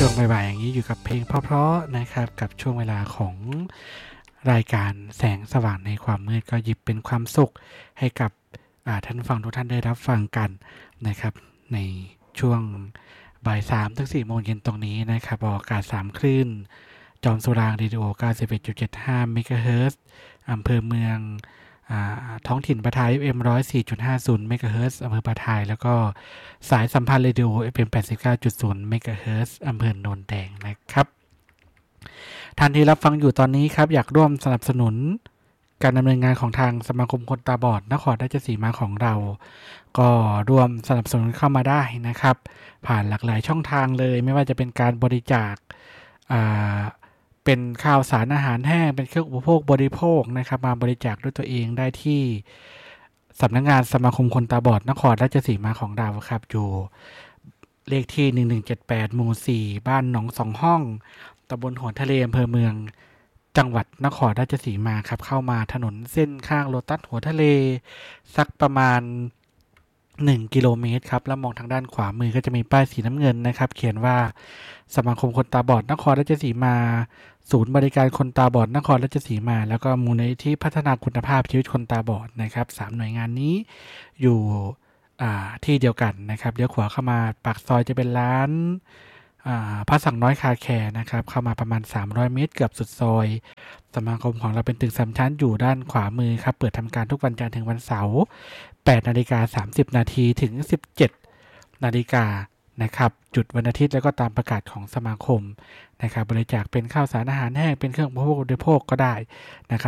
วงบ่ายๆอย่างนี้อยู่กับเพลงเพราะๆนะครับกับช่วงเวลาของรายการแสงสว่างในความมืดก็หยิบเป็นความสุขให้กับท่านฟังทุกท่านได้รับฟังกันนะครับในช่วงบ่าย3 ถึง 4 โมงเย็นตรงนี้นะครับออกอากาศ3 คลื่นจอมสุรางเรดิโอ 91.75 เมกะเฮิรตซ์อำเภอเมืองท้องถิ่นปทาย FM 104.50 เมกะเฮิรตซ์อำเภอปทายแล้วก็สายสัมพันธ์เรดิโอ FM 89.0 เมกะเฮิรตซ์อำเภอโนนแดงนะครับท่านที่รับฟังอยู่ตอนนี้ครับอยากร่วมสนับสนุนการดำเนินงานของทางสมาคมคนตาบอดนครราชสีมาของเราก็ร่วมสนับสนุนเข้ามาได้นะครับผ่านหลากหลายช่องทางเลยไม่ว่าจะเป็นการบริจาคเป็นข้าวสารอาหารแห้งเป็นเครื่องอุปโภคบริโภคนะครับมาบริจาคด้วยตัวเองได้ที่สำนักงานสมาคมคนตาบอดนครราชสีมาของเราครับอยู่เลขที่1178หมู่4บ้านหนองสองห้องตำบลหัวทะเลอำเภอเมืองจังหวัดนครราชสีมาครับเข้ามาถนนเส้นข้างโลตัสหัวทะเลสักประมาณ1 กิโลเมตรครับแล้วมองทางด้านขวามือก็จะมีป้ายสีน้ำเงินนะครับเขียนว่าสมาคมคนตาบอดนครราชสีมาศูนย์บริการคนตาบอดนครราชสีมาแล้วก็มูลนิธิพัฒนาคุณภาพชีวิตคนตาบอดนะครับ3หน่วยงานนี้อยู่ที่เดียวกันนะครับเดี๋ยวขวาเข้ามาปากซอยจะเป็นร้านพระสังน้อยคาแคร์นะครับเข้ามาประมาณ300 เมตรเกือบสุดซอยสมาคมของเราเป็นตึก3 ชั้นอยู่ด้านขวามือครับเปิดทำการทุกวันจันทร์ถึงวันเสาร์8:30 นถึง 17:00 นนะครับจุดวันอาทิตย์แล้วก็ตามประกาศของสมาคมนะครับบริจาคเป็นข้าวสารอาหารแห้งเป็นเครื่องอุปโภคบริโภคก็ได้นะครับ